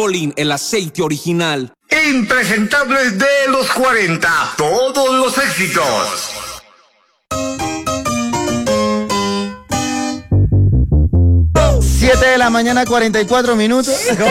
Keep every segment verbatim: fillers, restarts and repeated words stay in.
Olin, el aceite original. Impresentables de los cuarenta, todos los éxitos. siete de la mañana, cuarenta y cuatro minutos. No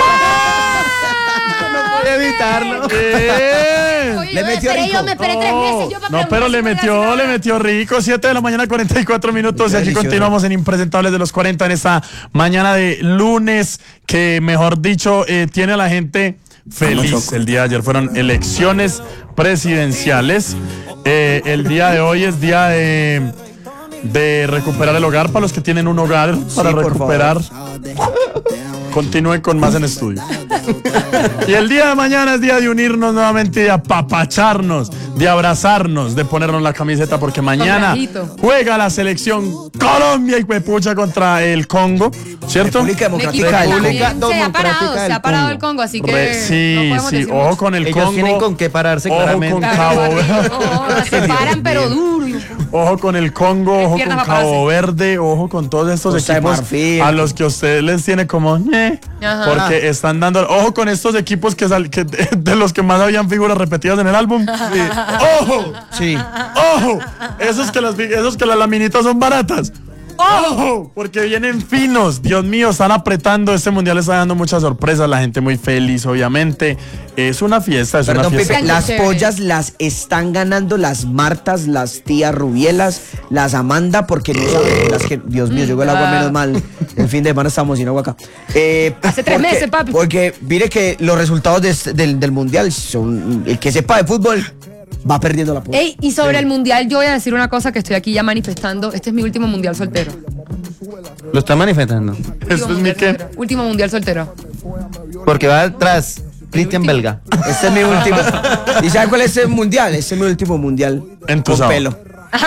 podía evitarlo. Oye, Le yo metió esperé, rico. yo me esperé tres meses. Yo para No, pero le metió, le metió rico. siete de la mañana, cuarenta y cuatro minutos. Y aquí Delicioso. continuamos en Impresentables de los cuarenta en esta mañana de lunes, que mejor dicho, eh, tiene a la gente feliz. El día de ayer fueron elecciones presidenciales. Eh, el día de hoy es día de, de recuperar el hogar para los que tienen un hogar para Sí, por recuperar. Continúen con más en estudio. Y el día de mañana es día de unirnos nuevamente, de apapacharnos, de abrazarnos, de ponernos la camiseta, porque mañana Congrajito. juega la selección Colombia y Huepucha contra el Congo, ¿cierto? República Un equipo Democrática que del también Congo. se ha Democrática parado, del se ha parado Congo. el Congo, así que Re- no sí, podemos sí, decir ojo mucho. con el Ellos Congo. tienen con qué pararse Ojo claramente. con Claro, Cabo papi, Verde. no, se paran pero duro. y- Ojo con el Congo, ojo con piernas para Cabo pararse. Verde, ojo con todos estos Costa de equipos Marfil. a los que ustedes les tiene como eh, Ajá. porque están dando, ojo con estos equipos que, sal- que de los que más habían figuras repetidas en el álbum. Sí. Ojo, Sí. ojo, esos que las fi- esos que las laminitas son baratas. ¡Ojo! Porque vienen finos. Dios mío, están apretando. Este mundial está dando muchas sorpresas. La gente muy feliz, obviamente. Es una fiesta, es Perdón, una fiesta. Pepe, las Chévere. pollas las están ganando las Martas, las tías Rubielas, las Amanda, porque no saben las que, Dios mío, llegó el agua, Ah. menos mal. El fin de semana estamos sin agua acá. Eh, Hace tres porque- meses, papi. Porque mire que los resultados de este- del, del mundial son, el que sepa de fútbol va perdiendo la polla. Ey, y sobre el mundial, yo voy a decir una cosa que estoy aquí ya manifestando. Este es mi último mundial soltero. Lo está manifestando. Último Esto es mi mundial qué. soltero. Último mundial soltero. Porque va atrás Cristian Belga. Este es mi último. ¿Y saben cuál es el mundial? Este es mi último mundial. En tu con sábado. pelo.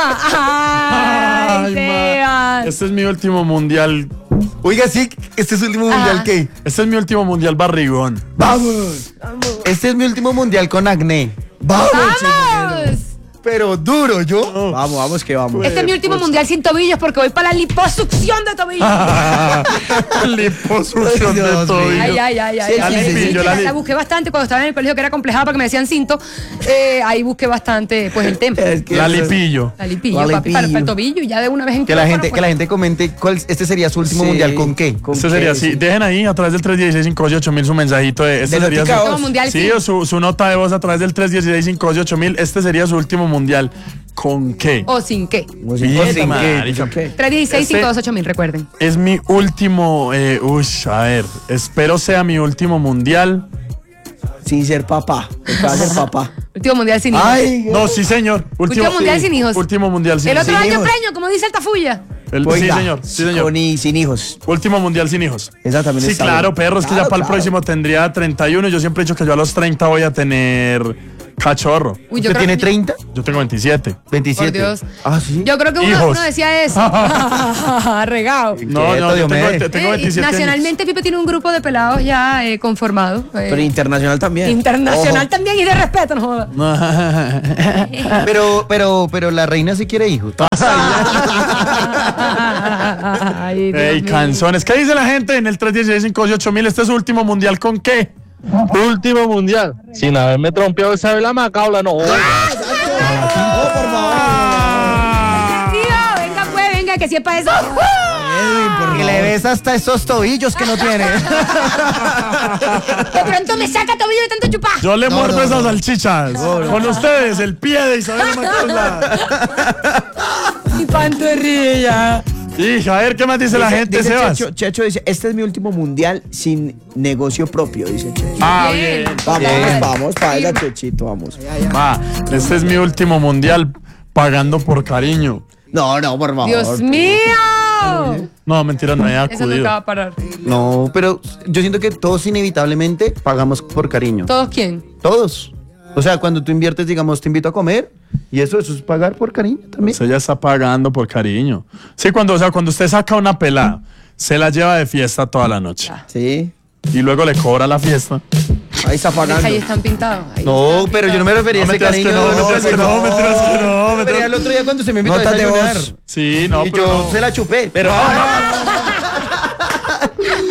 Ay, Ay, Sebas. ma. Este es mi último mundial. Oiga, sí, este es su último mundial, Ajá. ¿qué? Este es mi último mundial barrigón. ¡Vamos! Este es mi último mundial con acné. ¡Vamos! ¡Vamos! Pero duro, yo. Vamos, vamos que vamos. Este es mi último mundial sin tobillos porque voy para la liposucción de tobillos. Liposucción Dios de mío. tobillo. Ay, ay, ay, ay. Sí, ay, sí, ay, sí, sí, sí, yo que la la, li- la busqué bastante cuando estaba en el colegio que era complicada para que me decían cinto. Eh, ahí busqué bastante, pues, el tema. Es que La eso- lipillo. La lipillo, La papi, para, lipillo. para el tobillo y ya de una vez en Que la quirófano, gente, pues. que la gente comente cuál este sería su último Sí. mundial con qué. ¿Con Este qué? sería así. Sí. Dejen ahí a través del tres uno seis, cinco ocho mil su mensajito. De, este De sería Notica su, Voz. Último mundial sí, sin- o su, su nota de voz a través del tres uno seis, cinco ocho mil. Este sería su último mundial. ¿Con qué? O sin qué. Como si Bien, fuese- sin marica. qué. tres uno seis, Este- cinco dos ocho mil, recuerden. Es mi último. Eh, uy, a ver. Espero sea mi último mundial. Sin ser papá. Porque va a ser papá. Último mundial sin hijos. Ay, No, sí, señor. Último mundial sin hijos. Último mundial sin el hijos. otro sin año hijos. preño, como dice el Tafuya. El- sí, oiga, señor. Sí, señor. Con y sin hijos. Último mundial sin hijos. Esa también Sí, está claro, bien. perro. Es que Claro, ya para el claro. próximo tendría treinta y uno. Yo siempre he dicho que yo a los treinta voy a tener cachorro. Uy, yo ¿Usted creo tiene que- treinta? Yo tengo veintisiete. veintisiete. Por Dios. Ah, sí. Yo creo que uno, Hijos. uno decía eso. Regado. No, Quieto, no, yo tengo, Diomedes. tengo Eh, y veintisiete años. nacionalmente Pipe tiene un grupo de pelados ya eh, conformado. eh, Pero internacional también. internacional Ojo. también y de respeto, no joda. Pero, pero, pero la reina sí quiere hijos. Ay, Dios Ey, mío. canzones. ¿Qué dice la gente en el tres uno seis, cinco ocho mil? ¿Este es su último mundial con qué? Último mundial. Sin haberme trompeado esa vez la macaula, no. Tío, venga pues, venga, que si es para eso. Porque le ves hasta esos tobillos que no tiene. De pronto me saca tobillo de tanto chupar. Yo le muerdo esas salchichas. Con ustedes, el pie de Isabel Macaula. Mi pantorrilla. Hija, a ver, ¿qué más dice la Dice- gente, dice Sebas? Checho, Checho dice, este es mi último mundial sin negocio propio, dice Checho. Ah, Bien. bien. Vamos, Bien. vamos, para allá, Chechito, vamos. Va, este es mi último mundial pagando por cariño. No, no, por favor. Dios mío. No, mentira, no he Eso acudido. nunca va a parar. No, pero yo siento que todos inevitablemente pagamos por cariño. ¿Todos quién? Todos. O sea, cuando tú inviertes, digamos, te invito a comer y eso, eso es pagar por cariño también. Usted ya está pagando por cariño. Sí, cuando, o sea, cuando usted saca una pelada, se la lleva de fiesta toda la noche. Sí, Y luego le cobra la fiesta. ahí está pagando. Ahí están pintados. ahí No, están pero yo no me pintados. refería a No, ese mentiras que cariño. no, mentiras que no, mentiras que no, Me refería al mentiras- otro día cuando se me invitó a Notas de voz. desayunar. Sí, no, y pero yo no. se la chupé, pero... Sí,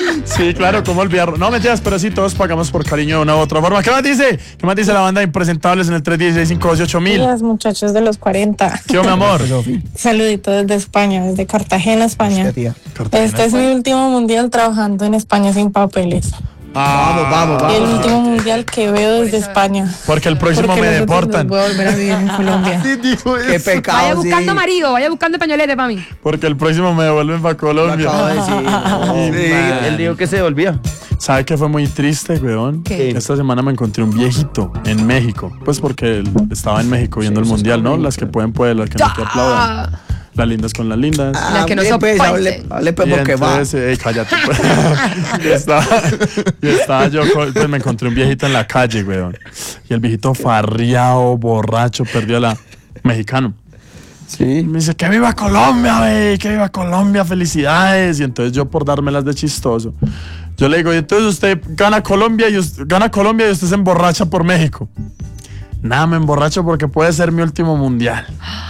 Sí, claro, ¿cómo olvidarlo? No, mentiras, pero sí, todos pagamos por cariño de una u otra forma. ¿Qué más dice? ¿Qué más dice la banda de Impresentables en el tres uno seis, cinco dos ocho mil? Días, muchachos de los cuarenta. ¿Qué mi amor? Saludito desde España, desde Cartagena, España. Hostia, tía. Cartagena, Este es mi último mundial trabajando en España sin papeles. Vamos, vamos, Y el vamos. último mundial que veo desde España. Porque el próximo Porque me los otros deportan. los voy a volver a vivir en Colombia. Qué pecado. Vaya buscando sí. marido, vaya buscando pañolete para mí. Porque el próximo me devuelven para Lo acabo de Colombia. decir. No, Sí, man. él dijo que se volvía. ¿Sabe qué fue muy triste, weón? ¿Qué? Esta semana me encontré un viejito en México. Pues porque él estaba en México viendo el mundial, ¿no? Las que pueden, pueden, las que no que aplaudan. Las lindas con las lindas. Ah, Las que no mire, pues, soporten. hable, hable, pues, Y porque va. entonces, eh, cállate. Pues. y, estaba, y estaba yo, con- pues me encontré un viejito en la calle, weón. Y el viejito farreado, borracho, perdió a la mexicano. Y Sí. me dice, que viva Colombia, wey, que viva Colombia, felicidades. Y entonces yo por dármelas de chistoso, yo le digo, y entonces usted gana Colombia y usted, gana Colombia y usted se emborracha por México. Nada, me emborracho porque puede ser mi último mundial.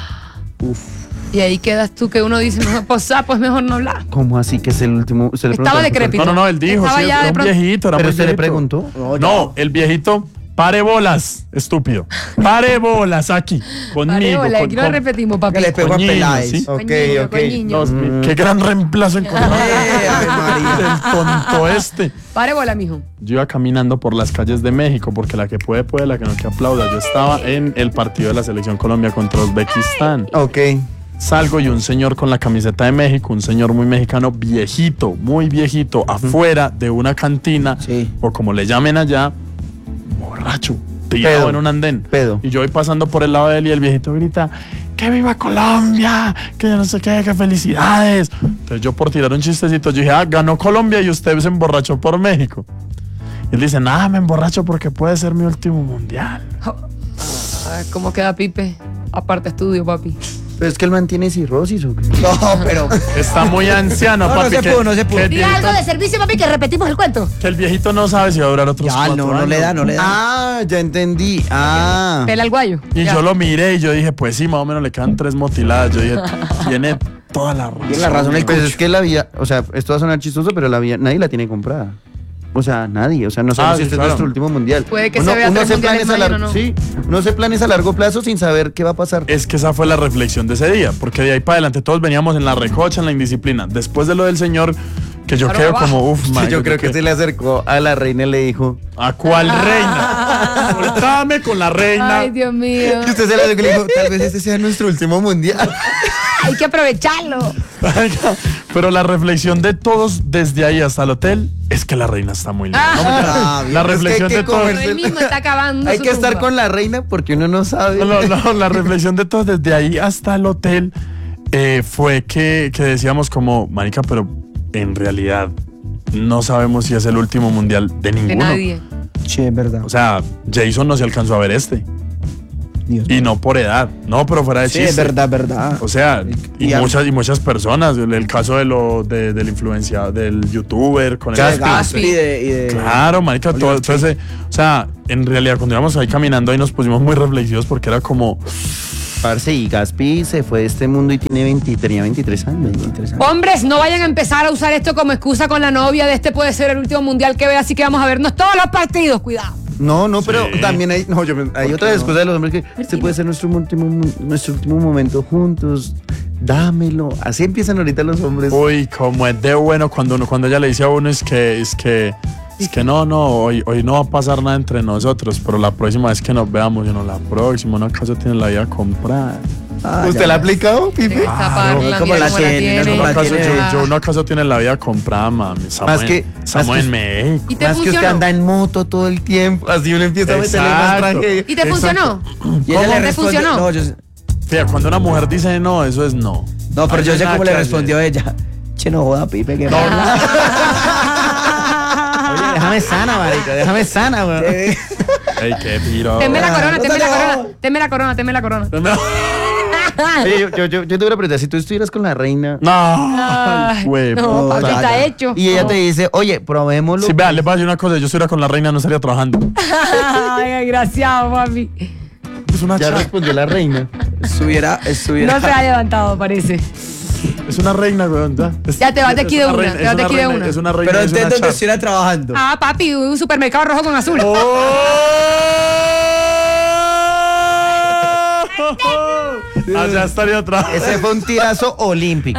Y ahí quedas tú que uno dice, mejor pues, ah, pues mejor no hablar. ¿Cómo así que es el último? ¿Se le Estaba preguntó? decrépito. No, no, no, él dijo, Estaba sí, ya era de un pronto- viejito, era Pero muy usted le viejito. preguntó. No, ya. No, el viejito, pare bolas, estúpido. Pare bolas aquí, conmigo. Vale, hola, con- aquí lo con- repetimos, papi. Que le pegó a Coñiño, Peláez. ¿sí? Ok, Coñiño, ok. coñiño. No, qué gran reemplazo encontré. Eh, Ave María. El tonto este. Pare bola, mijo. Yo iba caminando por las calles de México, porque la que puede, puede, la que no, que aplauda. Yo estaba en el partido de la Selección Colombia contra Uzbekistán. Ok. Salgo y un señor con la camiseta de México, un señor muy mexicano, viejito, muy viejito, afuera de una cantina, Sí. o como le llamen allá, borracho, tirado Pedo. en un andén. Pedo. Y yo voy pasando por el lado de él y el viejito grita, ¡que viva Colombia! Que yo no sé qué, que felicidades. Entonces yo por tirar un chistecito, yo dije, ah, ganó Colombia y usted se emborrachó por México. Y él dice, nada, me emborracho porque puede ser mi último mundial. A ver, ¿cómo queda Pipe? Aparte estudio, papi. Pero es que él mantiene cirrosis o qué. No, pero. Está muy anciano, No, no papi. se que- pudo, no se pudo. que el Diga viejito- algo de servicio, papi, que repetimos el cuento. Que el viejito no sabe si va a durar otros Ya, cuatro no, no años. le da, no le da. Ah, ya entendí. Ah. Pela el guayo. Y Ya. yo lo miré y yo dije, pues sí, más o menos le quedan tres motiladas. Yo dije, tiene toda la razón. Tiene la razón el Pues cucho. es que la vida, o sea, esto va a sonar chistoso, pero la vida, nadie la tiene comprada. O sea, nadie. O sea, no sabemos Ah, si sí, este claro. es nuestro último mundial. Puede que uno, se vea uno tres hace mundiales planes a más y largo, uno no. sí, uno hace planes a largo plazo sin saber qué va a pasar. Es que esa fue la reflexión de ese día, porque de ahí para adelante todos veníamos en la recocha, en la indisciplina. Después de lo del señor, que yo Claro, quedo abajo. como, uff, man. Yo creo que se le acercó a la reina y le dijo. ¿A cuál reina? Soltame con la reina. Ay, Dios mío. Y usted se le acercó y le dijo, tal vez este sea nuestro último mundial. Hay que aprovecharlo. Pero la reflexión de todos desde ahí hasta el hotel es que la reina está muy linda. No, Ah, mentira. bien. la Es que hay reflexión que de todos. comerse- Él mismo está acabando. Hay su que estar tumba. con la reina porque uno no sabe. No, no, la reflexión de todos desde ahí hasta el hotel eh, fue que, que decíamos como, marica, pero en realidad no sabemos si es el último mundial de De ninguno. nadie. Sí, es verdad. O sea, Jason no se alcanzó a ver este. Dios Y no por edad. No, pero fuera de Sí, chiste. es verdad, verdad. O sea, y, Y a- muchas y muchas personas. El, el caso de lo de, del influencia, del youtuber con el De Gaspi. Gaspi y de, y de- Claro, marica, todo, todo ese- o sea, en realidad cuando íbamos ahí caminando ahí nos pusimos muy reflexivos porque era como, Parce, y Gaspi se fue de este mundo y tiene veinte, tenía veintitrés años. ¿no? Hombres, no vayan a empezar a usar esto como excusa con la novia de este puede ser el último mundial que vea, así que vamos a vernos todos los partidos, cuidado. No, no, pero Sí. también hay, no, yo, hay otras excusas de los hombres que este puede ser nuestro último, mu- nuestro último momento juntos. Dámelo. Así empiezan ahorita los hombres. uy, como es de bueno cuando uno, cuando ella le dice a uno es que, es que, es que no, no, hoy, hoy no va a pasar nada entre nosotros, pero la próxima vez que nos veamos, yo no, la próxima, ¿no acaso tiene la vida comprada? Ah, ¿Usted ya. la ha aplicado, Pipe? Está parla, como mira la cómo la tiene, tiene. como Uno la acaso, tiene. yo, yo, uno acaso tiene la vida comprada, mami. Estamos, Más en, que- estamos más que- en México. ¿Y te Más que usted funcionó? anda en moto todo el tiempo. Así uno empieza a meterle más Exacto. tragedia. ¿Y te funcionó? Y ella ¿Cómo? le ¿Te respondió. funcionó? No, yo, Fíjate, cuando una mujer dice no, eso es no. no, pero Ay, yo sé nada cómo que le hacer. respondió ella. Che, no joda, Pipe, que Oye, déjame sana, marica. Déjame sana, weón. Eh, Ey, qué piro. Tenme la corona, no tenme te la lo- corona, tenme la corona, tenme la corona. Oye, yo, yo, yo, yo te voy a preguntar, si tú estuvieras con la reina No, Ay, güey. no, papi, ya, está ya. hecho. y ella te dice, oye, probémoslo. Sí, vea, le voy a decir una cosa. Yo estuviera con la reina, no estaría trabajando. Ay, desgraciado, papi. Es una Ya cha- respondió la reina. estuviera, estuviera. No se ha levantado, parece. Es una reina, weón. Ya, Es- Ya te vas de aquí de es una, reina, te es vas de aquí de reina, una. Es una reina. Pero es usted una dónde char. estuviera trabajando. Ah, papi, un supermercado rojo con azul. Allá estaría atrás. Ese fue un tirazo olímpico.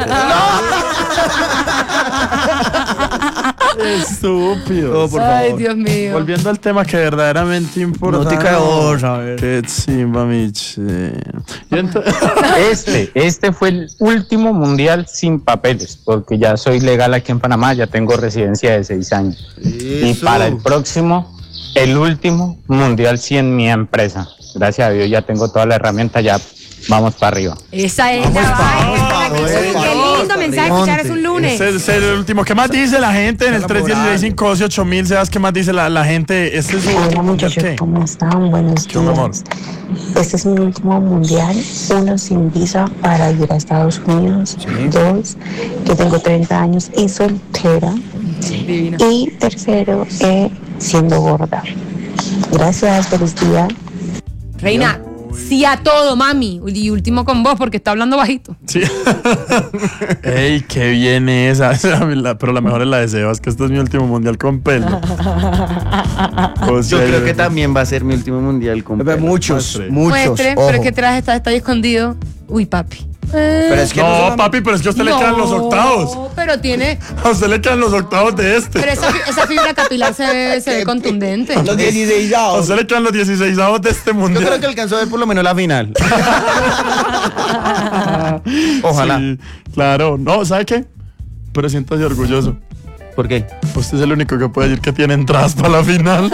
Estúpido. Oh, por Ay, favor. Dios mío. Volviendo al tema que verdaderamente importa. Notica de voz, a ver. Qué chimba, Michi. Y ento- Este, este fue el último mundial sin papeles, porque ya soy legal aquí en Panamá, ya tengo residencia de seis años. Y Eso. para el próximo, el último mundial sí en mi empresa. Gracias a Dios ya tengo toda la herramienta, ya vamos para arriba. Esa es Vamos la pa- vaina. vamos pa- Sí, vamos qué pa- lindo mensaje monte. escuchar es un lunes. Ese es el último. ¿Qué más dice la gente en el tres uno seis cinco dos ocho mil? ¿Sabes qué más dice la, la gente? Este es su Hola último mundial. muchachos, ¿Qué? ¿cómo están? Buenos ¿Qué onda, amor? días. Este es mi último mundial. Uno, sin visa para ir a Estados Unidos. Dos, que tengo treinta años y soltera. Divina. Y tercero, eh, siendo gorda. Gracias, feliz día. Reina, sí a todo, mami. Y último con vos, porque está hablando bajito. Sí. Ey, qué bien esa. Esa, la- Pero la mejor es la de Sebas, que este es mi último mundial con pelo. O Yo sea, creo que también va a ser mi último mundial con Pero pelo. muchos, Muestre. muchos. Muestre, ojo. pero es que traje está, está ahí escondido. Uy, papi. Pero es que no No, solamente- papi, pero es que a usted le quedan los octavos. No, pero tiene. A usted le quedan los octavos de este. Pero esa, fi- esa fibra capilar se ve, se ve contundente. Los dieciséis A usted le quedan los dieciseisavos de este Yo mundial. creo que alcanzó a ver por lo menos la final. Ojalá. Sí, claro. No, ¿sabe qué? Pero siéntase orgulloso. ¿Por qué? Usted es el único que puede decir que tiene entradas para la final.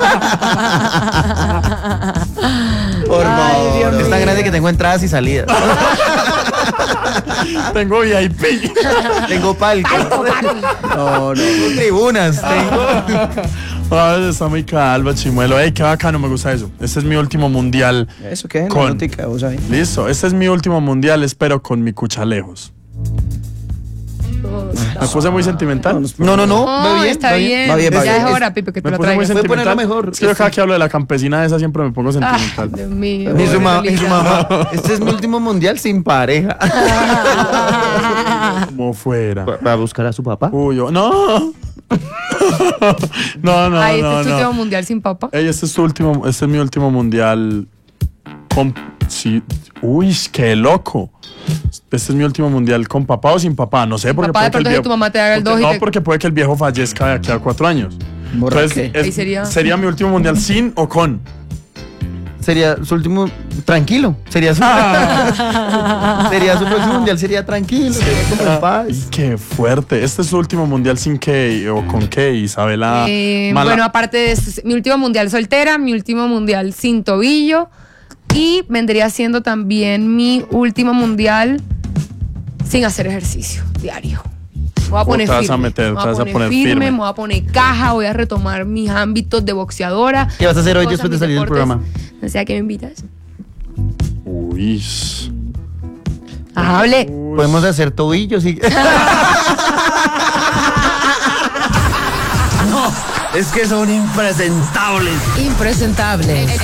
Por Ay, favor. Dios Es tan mío. grande que tengo entradas y salidas. Tengo V I P. Tengo palco. No, no. Tengo tribunas. Tengo. Ay, está muy calva, chimuelo. Ey, qué bacano, me gusta eso. Este es mi último mundial. Eso qué, la Con- notica, vos sabés. Listo, este es mi último mundial, espero con mi cucha lejos. Me puse muy sentimental. No, no, no. No, Va bien. está bien. Va bien, va ya bien. es hora, Pipe, que te Me lo puse muy traigas. Voy a ponerlo sentimental. mejor. Es que yo cada que hablo de la campesina esa siempre me pongo Ah, sentimental. Dios mío. Ni su, ma- ni su Regalita. mamá. Este es mi último mundial sin pareja. Como fuera. Va va a buscar a su papá. Uy, yo, no. no, no, Ay, este no, es tu no. último mundial sin papá. Ey, este es tu último, este es mi último mundial. Con, sí, uy, qué loco. Este es mi último mundial con papá o sin papá, no sé, porque Papá, de puede que el pronto si viejo, tu mamá te haga el porque- dos y no, te- porque puede que el viejo fallezca de aquí a cuatro años. Borraque. es- Ahí sería- sería mi último mundial sin o con. Sería su último. Tranquilo. Sería su. sería su próximo mundial. Sería tranquilo. Sería como en paz. Ay, qué fuerte. Este es su último mundial sin qué o con qué, Isabela. Eh, Mala- bueno, aparte de este, mi último mundial soltera, mi último mundial sin tobillo y vendría siendo también mi último mundial sin hacer ejercicio diario. Me voy a Oh, poner te vas a firme. meter, me voy te vas a poner poner firme, firme. me voy a poner caja, voy a retomar mis ámbitos de boxeadora. ¿Qué vas a hacer hoy cosas, después de mis salir del deportes. programa? No sé a qué me invitas. Uy. Hable. Podemos hacer tobillos y. Es que son impresentables. Impresentable.